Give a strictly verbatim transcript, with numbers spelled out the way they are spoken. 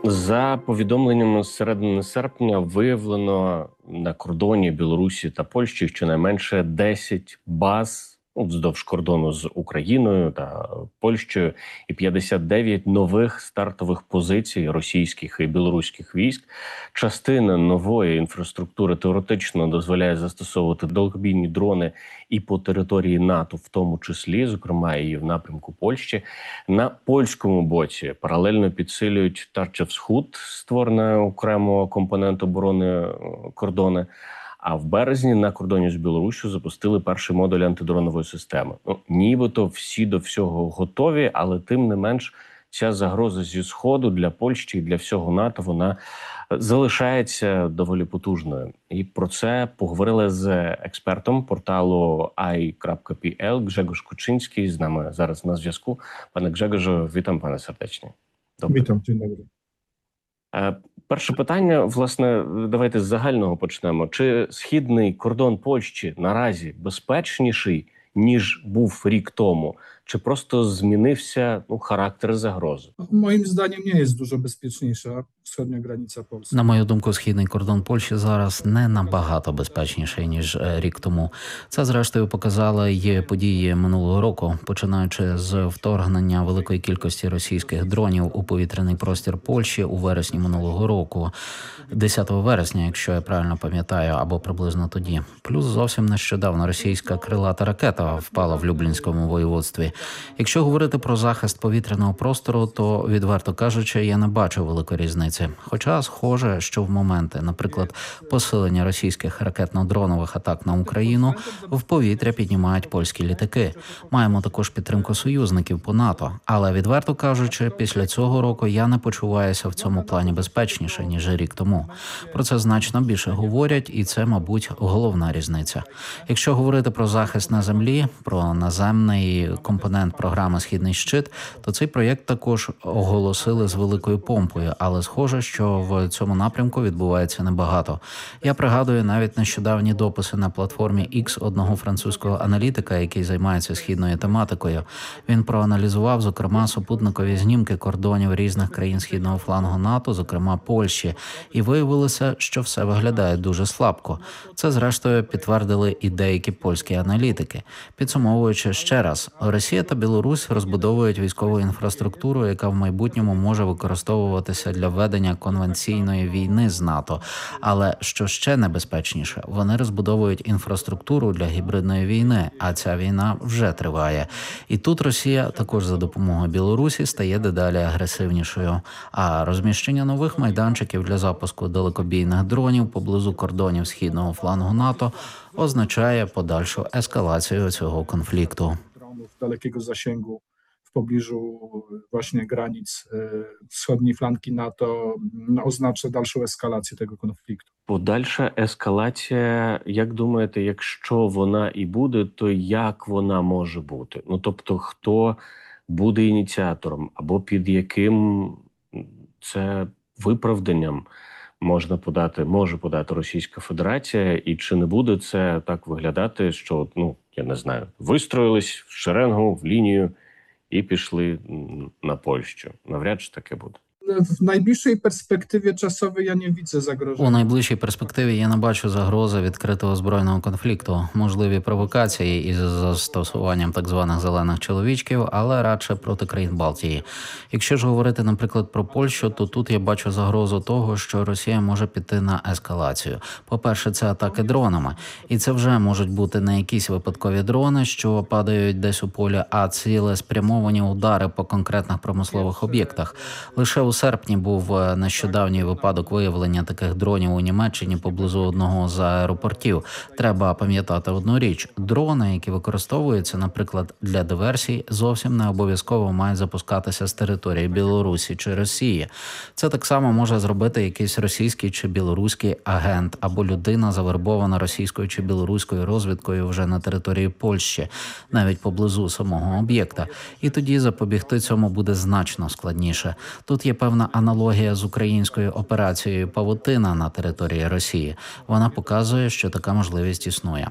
За повідомленнями з середини серпня виявлено на кордоні Білорусі та Польщі щонайменше десять баз ну, вздовж кордону з Україною та Польщею і п'ятдесят дев'ять нових стартових позицій російських і білоруських військ. Частина нової інфраструктури теоретично дозволяє застосовувати далекобійні дрони і по території НАТО, в тому числі, зокрема, і в напрямку Польщі. На польському боці паралельно підсилюють Тарча Всхуд, створене окремо компонент оборони кордони. А в березні на кордоні з Білоруссю запустили перший модуль антидронової системи. Ну, нібито всі до всього готові, але тим не менш ця загроза зі Сходу для Польщі і для всього НАТО, вона залишається доволі потужною. І про це поговорили з експертом порталу ай крапка пі ел Гжегош Кучинський. З нами зараз на зв'язку. Пане Гжегожу, вітам, пане сердечний. Добре. Вітам, dzień dobry. Перше питання, власне, давайте з загального почнемо. Чи східний кордон Польщі наразі безпечніший, ніж був рік тому? Чи просто змінився ну, характер загрози? Moim zdaniem nie jest dużo bezpieczniejsza wschodnia granica Polski. На мою думку, східний кордон Польщі зараз не набагато безпечніший, ніж рік тому. Це, зрештою, показали й події минулого року, починаючи з вторгнення великої кількості російських дронів у повітряний простір Польщі у вересні минулого року, десятого вересня, якщо я правильно пам'ятаю, або приблизно тоді. Плюс зовсім нещодавно російська крилата ракета впала в Люблінському воєводстві. Якщо говорити про захист повітряного простору, то, відверто кажучи, я не бачу великої різниці. Хоча схоже, що в моменти, наприклад, посилення російських ракетно-дронових атак на Україну, в повітря піднімають польські літаки. Маємо також підтримку союзників по НАТО. Але, відверто кажучи, після цього року я не почуваюся в цьому плані безпечніше, ніж рік тому. Про це значно більше говорять, і це, мабуть, головна різниця. Якщо говорити про захист на землі, про наземний компонент програми «Східний щит», то цей проєкт також оголосили з великою помпою, але схоже, що в цьому напрямку відбувається небагато. Я пригадую навіть нещодавні дописи на платформі X одного французького аналітика, який займається східною тематикою. Він проаналізував, зокрема, супутникові знімки кордонів різних країн східного флангу НАТО, зокрема Польщі, і виявилося, що все виглядає дуже слабко. Це, зрештою, підтвердили і деякі польські аналітики. Підсумовуючи ще раз, Росія та Білорусь розбудовують військову інфраструктуру, яка в майбутньому може використовуватися для ведення конвенційної війни з НАТО. Але, що ще небезпечніше, вони розбудовують інфраструктуру для гібридної війни, а ця війна вже триває. І тут Росія також за допомогою Білорусі стає дедалі агресивнішою. А розміщення нових майданчиків для запуску далекобійних дронів поблизу кордонів східного флангу НАТО означає подальшу ескалацію цього конфлікту. Dalekiego zasięgu w pobliżu właśnie granic wschodniej flanki NATO no, oznacza dalszą eskalację tego konfliktu. Подальша ескалація, як думаєте, якщо вона і буде, то як вона може бути? Ну, тобто, хто буде ініціатором або під яким це виправданням можна подати, може подати Російська Федерація, і чи не буде це так виглядати, що, ну, я не знаю, вистроїлись в шеренгу, в лінію і пішли на Польщу? Навряд чи таке буде. W najbliższej perspektywie czasowej ja nie widzę zagrożenia. У найближчій перспективі я не бачу загрози відкритого збройного конфлікту, можливі провокації із застосуванням так званих зелених чоловічків, але радше проти країн Балтії. Якщо ж говорити, наприклад, про Польщу, то тут я бачу загрозу того, що Росія може піти на ескалацію. По-перше, це атаки дронами. І це вже можуть бути не якісь випадкові дрони, що падають десь у полі, а цілеспрямовані удари по конкретних промислових об'єктах. Лише у серпні був нещодавній випадок виявлення таких дронів у Німеччині поблизу одного з аеропортів. Треба пам'ятати одну річ. Дрони, які використовуються, наприклад, для диверсій, зовсім не обов'язково мають запускатися з території Білорусі чи Росії. Це так само може зробити якийсь російський чи білоруський агент або людина, завербована російською чи білоруською розвідкою вже на території Польщі, навіть поблизу самого об'єкта. І тоді запобігти цьому буде значно складніше. Тут є певна аналогія з українською операцією «Павутина» на території Росії. Вона показує, що така можливість існує.